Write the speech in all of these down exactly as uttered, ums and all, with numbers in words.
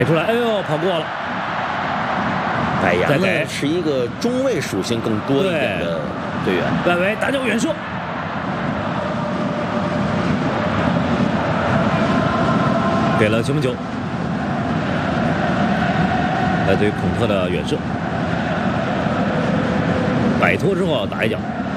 出来，哎呦，跑过了。 百阳呢是一个中卫属性更多一点的队员。 外围打脚远射，给了球门球。来自于孔特的远射，摆脱之后打一脚。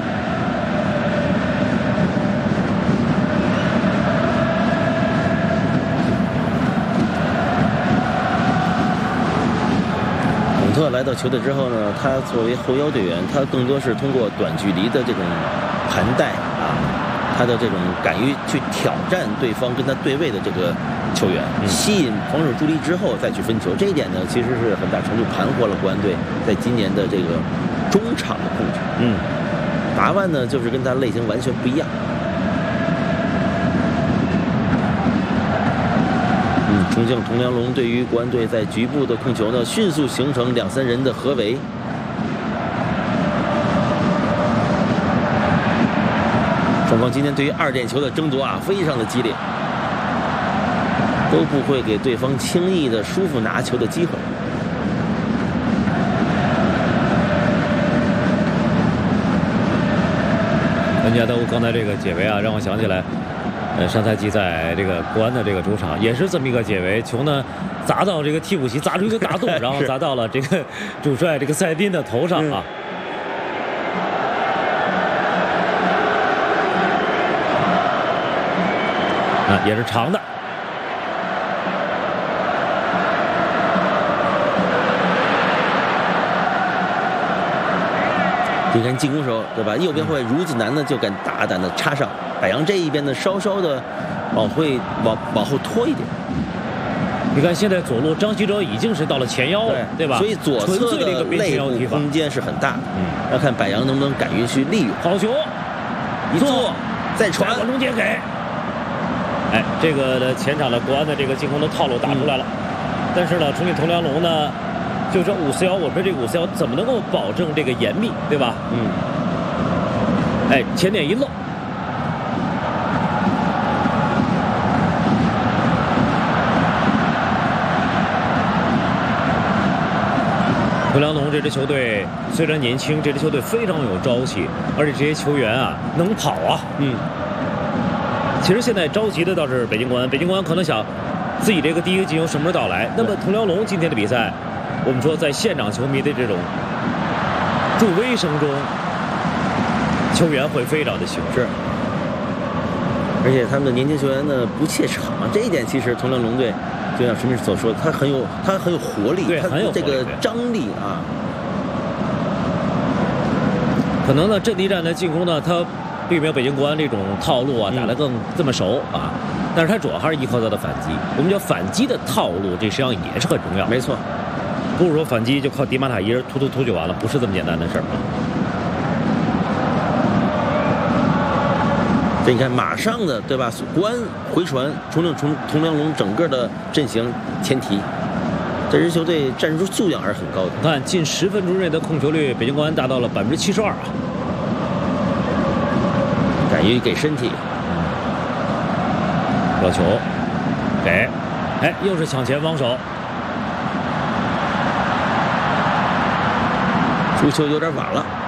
孔特来到球队之后呢，他作为后腰队员，他更多是通过短距离的这种盘带啊，他的这种敢于去挑战对方跟他对位的这个球员，嗯、吸引防守助力之后再去分球，这一点呢，其实是很大程度盘活了国安队在今年的这个中场的控制。嗯，达万呢，就是跟他类型完全不一样。 冲将童良龙对于国安队在局部的控球呢，迅速形成两三人的合围。双方今天对于二点球的争夺啊，非常的激烈，都不会给对方轻易的舒服拿球的机会。 恩加德乌刚才这个解围啊，让我想起来。 呃，上赛季在这个国安的这个主场也是这么一个解围，球呢砸到这个替补席，砸出一个大洞，然后砸到了这个主帅这个塞宾的头上啊。嗯、啊，也是长的。 你看进攻手对吧？右边后卫孺子男呢就敢大胆的插上，百阳这一边呢稍稍的往会往往后拖一点。 你看现在左路张稀哲已经是到了前腰了， 对, 对吧？ 所以左侧的内部空间是很大的。嗯，要看百阳能不能敢于去利用。 好球， 一做再传， 往中间给。哎，这个的前场的国安的这个进攻的套路打出来了，嗯、但是呢，重庆童良龙呢。 就说五四幺，我说这个五四幺怎么能够保证这个严密，对吧？嗯。哎，前点一漏。童良龙这支球队虽然年轻，这支球队非常有朝气，而且这些球员啊能跑啊。嗯。其实现在着急的倒是北京国安，北京国安可能想自己这个第一个进球什么时候到来？那么童良龙今天的比赛。 我们说，在现场球迷的这种助威声中，球员会非常的喜欢。 是，而且他们的年轻球员呢不怯场，这一点其实童良龙队，就像陈明所说的，他很有他很有活力， 对，很有这个张力啊。 可能呢，阵地战的进攻呢，他并没有北京国安这种套路啊打得更这么熟啊，但是他主要还是依靠他的反击。我们叫反击的套路，这实际上也是很重要。 没错。 不是说反击就靠迪马塔一人突突突就完了，不是这么简单的事儿啊！ 这你看，马上的对吧？国安回传，重庆童童良龙整个的阵型前提，这支球队战术素养还是很高的。 看近十分钟内的控球率，北京国安达到了百分之七十二啊！ 敢于给身体， 要球，给，哎，又是抢前防守。 出球有点晚了。